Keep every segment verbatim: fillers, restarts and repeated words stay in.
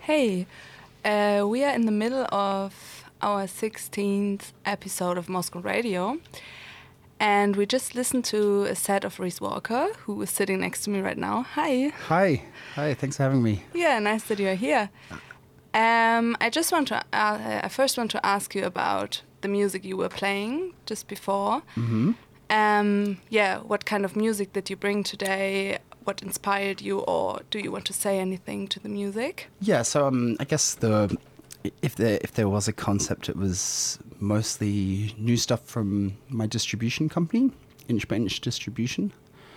Hey, uh, we are in the middle of our sixteenth episode of Moscow Radio, and we just listened to a set of Reese Walker, who is sitting next to me right now. Hi. Hi. Hi, thanks for having me. Yeah, nice that you're here. Um, I just want to, uh, I first want to ask you about the music you were playing just before. Mm-hmm. Um, yeah, what kind of music did you bring today? What inspired you, or do you want to say anything to the music? Yeah, so um, I guess the if there if there was a concept, it was mostly new stuff from my distribution company, Inch by Inch Distribution,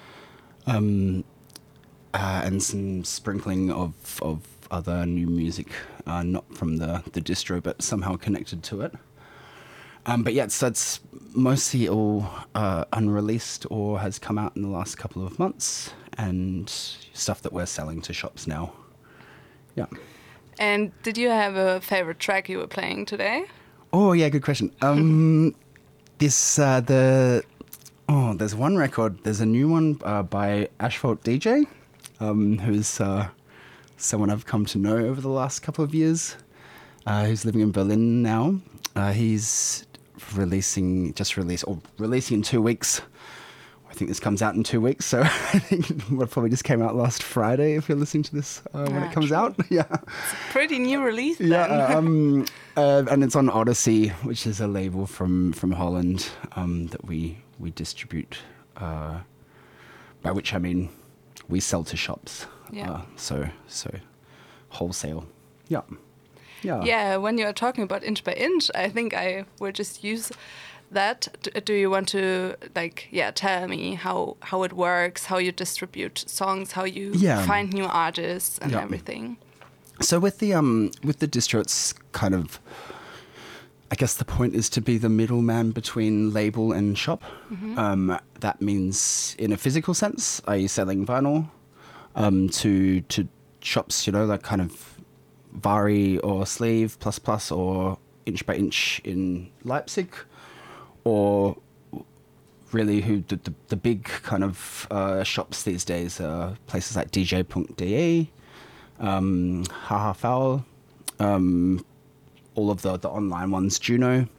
um, uh, and some sprinkling of of other new music, uh, not from the the distro, but somehow connected to it. Um, but yeah, so it's mostly all uh, unreleased or has come out in the last couple of months, and stuff that we're selling to shops now. Yeah. And did you have a favorite track you were playing today? Oh yeah, good question. Um, this uh, the oh, there's one record. There's a new one uh, by Asphalt D J, um, who's uh, someone I've come to know over the last couple of years. Uh, who's living in Berlin now. Uh, he's releasing, just released, or releasing in two weeks. I think this comes out in two weeks, so I think it probably just came out last Friday if you're listening to this uh, when Ah, it comes true. out. Yeah. It's a pretty new release then. Yeah, um, uh, and it's on Odyssey, which is a label from, from Holland um, that we, we distribute, uh, by which I mean we sell to shops. Yeah. Uh, so, so wholesale. Yeah. Yeah. Yeah, when you're talking about Inch by Inch, I think I will just use that. D- Do you want to, like, yeah, tell me how, how it works, how you distribute songs, how you Yeah. find new artists and Yeah. everything? So with the um with the distro, it's kind of, I guess the point is to be the middleman between label and shop. Um, that means in a physical sense, are you selling vinyl um, to to shops, you know, like kind of Vari or Sleeve Plus Plus or Inch by Inch in Leipzig, or really who the, the, the big kind of uh, shops these days are places like D J dot D E, um, Haha Foul, um, all of the, the online ones, Juno,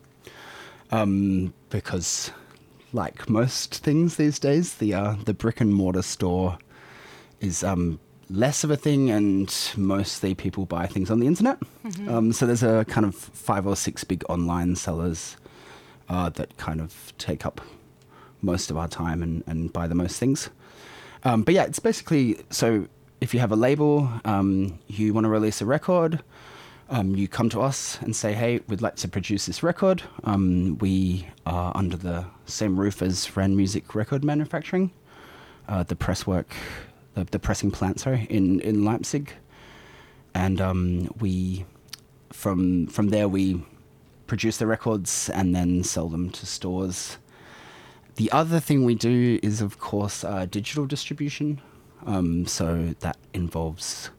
um, because like most things these days, the uh, the brick and mortar store is um, less of a thing, and mostly people buy things on the internet. Mm-hmm. Um, so there's a kind of five or six big online sellers uh, that kind of take up most of our time and, and buy the most things. Um, but yeah, it's basically, so if you have a label, um, you want to release a record, um, you come to us and say, hey, we'd like to produce this record. Um, we are under the same roof as Ran Music Record Manufacturing, uh, the press work, the, the pressing plant, sorry, in, in Leipzig. And um, we, from from there, we produce the records and then sell them to stores. The other thing we do is, of course, uh, digital distribution. Um, so that involves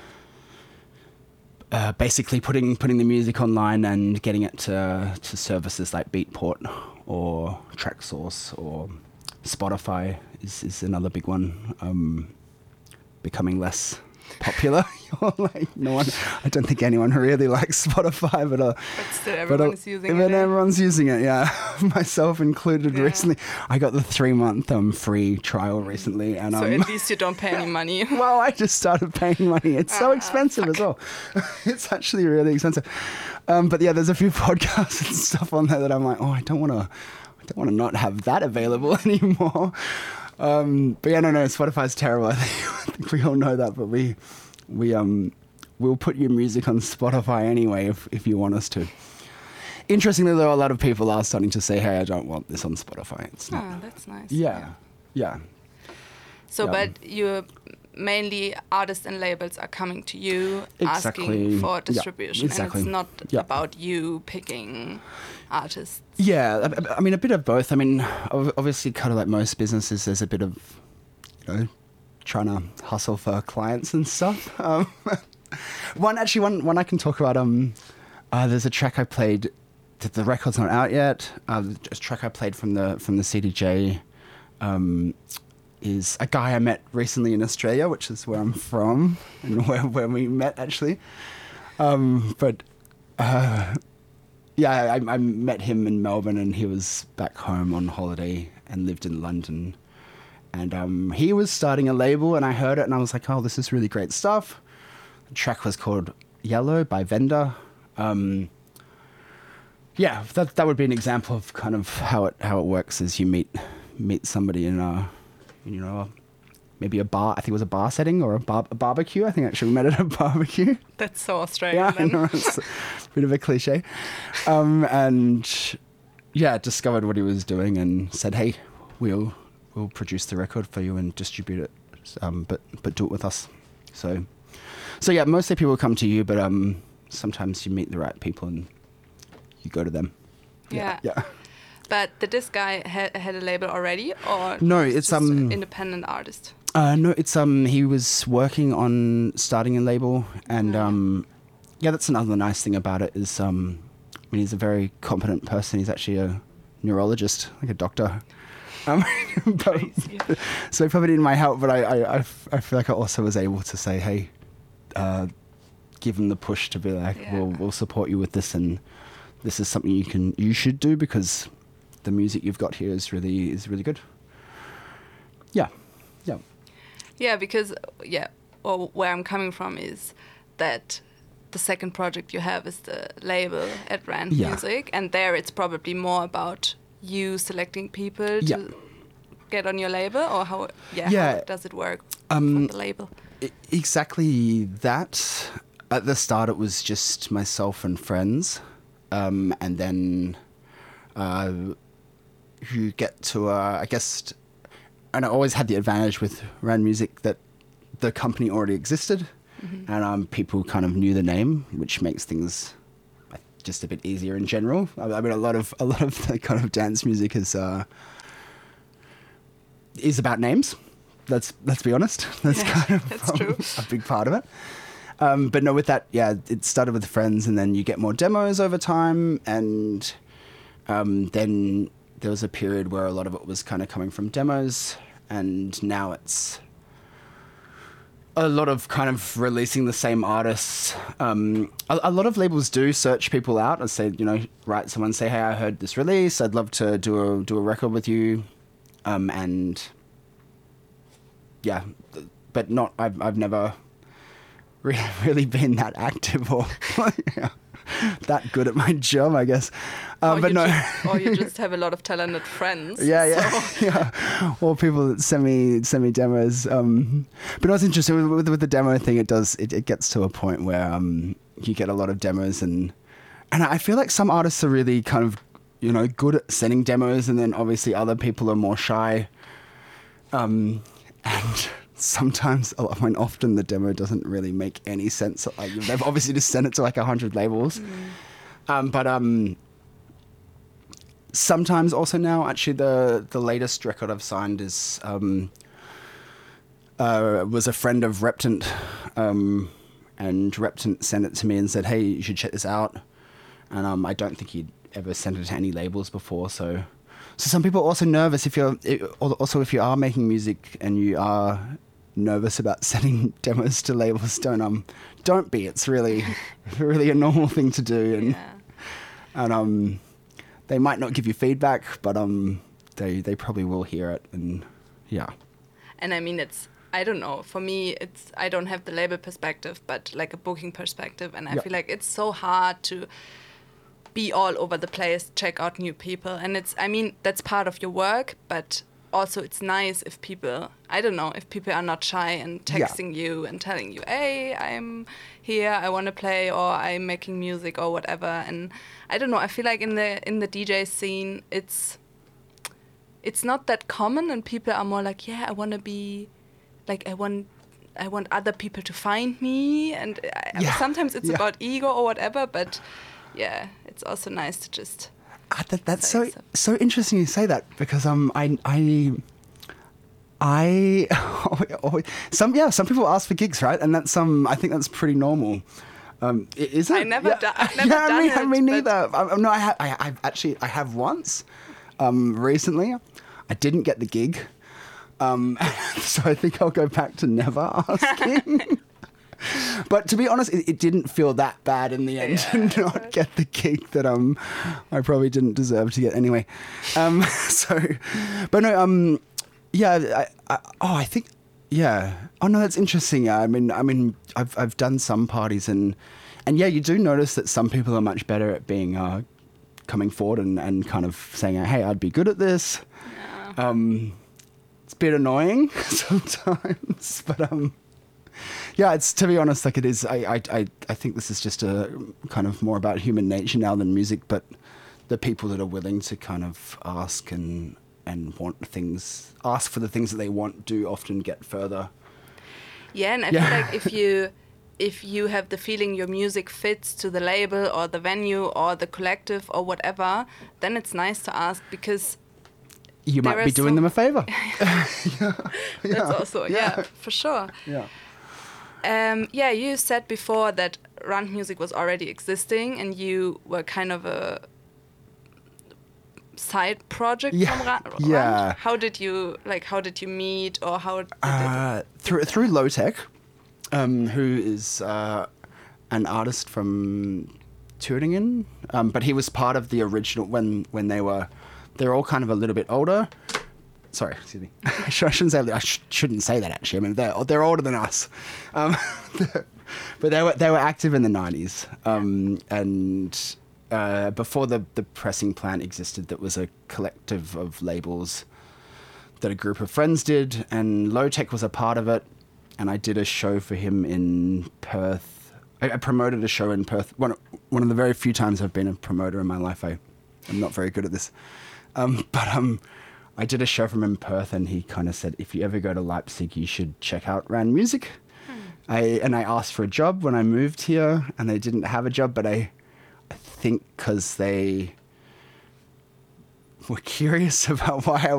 uh, basically putting putting the music online and getting it to to services like Beatport or TrackSource or Spotify is, is another big one. Um, becoming less popular. Like no one, I don't think anyone really likes Spotify, but uh, But still, everyone but, uh, is using but it. eh? everyone's using it, yeah. Myself included. Yeah. Recently, I got the three month um free trial recently, and So um. at least you don't pay any money. Well, I just started paying money. It's so Ah, expensive as well. It's actually really expensive. Um, but yeah, there's a few podcasts and stuff on there that I'm like, oh, I don't want to, I don't want to not have that available anymore. Um, but yeah, no, no, Spotify's terrible. I think, I think we all know that, but we, we, um, we'll put your music on Spotify anyway if, if you want us to. Interestingly, though, a lot of people are starting to say, hey, I don't want this on Spotify. It's not. Ah, that's nice. Yeah, yeah. So, Yeah. but you mainly artists and labels are coming to you Exactly. asking for Yeah, distribution, exactly. and it's not Yeah. about you picking artists. Yeah, I, I mean, a bit of both. I mean, ob- obviously, kind of like most businesses, there's a bit of, you know, trying to hustle for clients and stuff. Um, one, actually, one, one I can talk about, um, uh, there's a track I played, the, the record's not out yet, uh, a track I played from the from the C D J um, is a guy I met recently in Australia, which is where I'm from and where, where we met actually. Um, but uh, yeah, I, I met him in Melbourne, and he was back home on holiday and lived in London. And um, he was starting a label, and I heard it, and I was like, oh, this is really great stuff. The track was called Yellow by Venda. Um, yeah, that that would be an example of kind of how it how it works as you meet meet somebody in a, you know, maybe a bar. I think it was a bar setting or a, bar, a barbecue. I think actually we met at a barbecue. That's so Australian. Yeah, then. I know, it's a bit of a cliche. Um, and yeah, discovered what he was doing and said, hey, we'll we'll produce the record for you and distribute it, um, but but do it with us. So so yeah, mostly people come to you, but um, sometimes you meet the right people and you go to them. Yeah. Yeah. But did this guy ha- had a label already, or No, was it's just um an independent artist? Uh, no, it's um he was working on starting a label, and um yeah, that's another nice thing about it is um I mean, he's a very competent person. He's actually a neurologist, like a doctor. Um, but, so he probably needed my help, but I, I, I, f- I feel like I also was able to say, hey, uh, give him the push to be like, Yeah. we'll we'll support you with this, and this is something you can you should do because the music you've got here is really is really good. Yeah, yeah. Yeah, because yeah, or where I'm coming from is that the second project you have is the label at Rand Yeah. Music, and there it's probably more about you selecting people to Yeah. get on your label, or how yeah, Yeah. how does it work Um, for the label? I- exactly that. At the start, it was just myself and friends, um, and then uh, you get to, uh, I guess, and I always had the advantage with Rand Music that the company already existed, Mm-hmm. and um, people kind of knew the name, which makes things just a bit easier in general. I I mean, a lot of a lot of the kind of dance music is uh, is about names. Let's let's be honest. That's Yeah, kind of that's um, true. a big part of it. Um, but no, with that, yeah, it started with friends, and then you get more demos over time, and um, then there was a period where a lot of it was kind of coming from demos, and now it's a lot of kind of releasing the same artists. Um, a, a lot of labels do search people out and say, you know, write someone, say, hey, I heard this release, I'd love to do a do a record with you, um, and yeah, but not. I've I've never really, really been that active or yeah, that good at my job, I guess. Um, or but you no. just, or you just have a lot of talented friends. Yeah, yeah, so- yeah. Or people that send me send me demos. Um, but what's interesting with, with, with the demo thing, it does it, it gets to a point where um, you get a lot of demos, and and I feel like some artists are really kind of, you know, good at sending demos, and then obviously other people are more shy. Um, and sometimes, I mean, often the demo doesn't really make any sense. Like, they've obviously just sent it to like a hundred labels. Mm. Um, but um. Sometimes also now, actually, the the latest record I've signed is um, uh, was a friend of Reptant, um, and Reptant sent it to me and said, "Hey, you should check this out." And um, I don't think he'd ever sent it to any labels before, so so some people are also nervous if you're also if you are making music and you are nervous about sending demos to labels. Don't um don't be. It's really really a normal thing to do, and Yeah. and um. They might not give you feedback, but um, they they probably will hear it, and yeah. And I mean, it's, I don't know, for me, it's, I don't have the label perspective, but like a booking perspective. And I Yep. feel like it's so hard to be all over the place, check out new people. And it's, I mean, that's part of your work, but also it's nice if people, I don't know, if people are not shy and Yeah. texting you and telling you, hey, I'm here, I want to play, or I'm making music or whatever. And I don't know, I feel like in the in the D J scene, it's it's not that common, and people are more like, yeah, I want to be, like, I want I want other people to find me, and I, Yeah. sometimes it's Yeah. about ego or whatever, but yeah, it's also nice to just, Ah, that, that's Say so so. so interesting you say that, because um I I I some yeah some people ask for gigs, right, and that's um I think that's pretty normal. Um, i- is it? I never yeah. do- I've never yeah, I done mean, I it, mean but- neither. I, no, I have. I, I've actually I have once, um, recently. I didn't get the gig, Um, so I think I'll go back to never asking. But to be honest, it, it didn't feel that bad in the end yeah, to not get the gig that um I probably didn't deserve to get anyway. Um, so, but no, um, yeah, I, I, oh, I think, yeah. Oh no, that's interesting. Yeah, I mean, I mean, I've I've done some parties and and yeah, you do notice that some people are much better at being uh, coming forward and, and kind of saying, hey, I'd be good at this. Yeah. Um, it's a bit annoying sometimes, but um. Yeah, it's to be honest, like it is. I, I, I, I think this is just a kind of more about human nature now than music. But the people that are willing to kind of ask and and want things, ask for the things that they want, do often get further. Yeah, and I yeah. feel like if you if you have the feeling your music fits to the label or the venue or the collective or whatever, then it's nice to ask because you might be doing them a favor. yeah. That's yeah. also yeah. yeah, for sure. Yeah. Um, yeah, you said before that Rand Music was already existing and you were kind of a side project yeah. from Rand. Yeah. How did you like? How did you meet, or how? Did uh, it through through Low-Tech, um, who is uh, an artist from Thüringen, um, but he was part of the original when when they were they're all kind of a little bit older. Sorry, excuse me. I shouldn't say. I sh- shouldn't say that actually. I mean, they're they're older than us, um, but they were they were active in the nineties, um, and uh, before the the pressing plant existed, that was a collective of labels that a group of friends did, and Low-Tech was a part of it. And I did a show for him in Perth. I, I promoted a show in Perth. One one of the very few times I've been a promoter in my life. I am not very good at this, um, but um. I did a show from him in Perth, and he kind of said, if you ever go to Leipzig, you should check out Rand Music. Hmm. I and I asked for a job when I moved here, and they didn't have a job, but I, I think because they were curious about why I